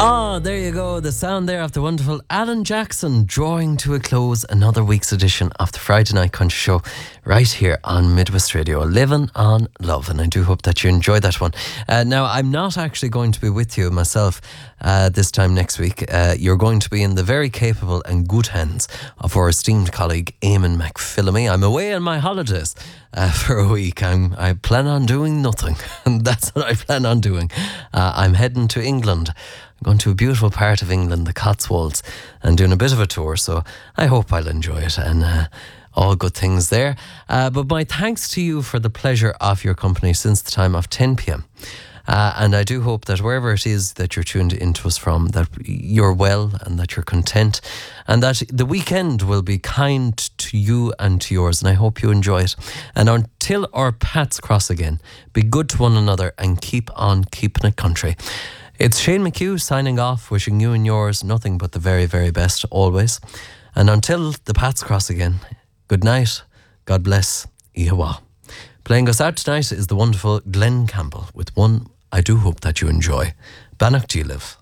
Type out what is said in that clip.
Ah, there you go. The sound there of the wonderful Alan Jackson, drawing to a close another week's edition of the Friday Night Country Show right here on Midwest Radio, Living on Love. And I do hope that you enjoyed that one. Now, I'm not actually going to be with you myself this time next week. You're going to be in the very capable and good hands of our esteemed colleague, Eamon McPhillamy. I'm away on my holidays for a week. I plan on doing nothing. And that's what I plan on doing. I'm heading to England. Going to a beautiful part of England, the Cotswolds, and doing a bit of a tour, so I hope I'll enjoy it, and all good things there. But my thanks to you for the pleasure of your company since the time of 10 p.m. And I do hope that wherever it is that you're tuned into us from, that you're well and that you're content, and that the weekend will be kind to you and to yours, and I hope you enjoy it. And until our paths cross again, be good to one another and keep on keeping it country. It's Shane McHugh signing off, wishing you and yours nothing but the very, very best always. And until the paths cross again, good night, God bless, Ihawa. Playing us out tonight is the wonderful Glenn Campbell with one I do hope that you enjoy. Bannock G. Live.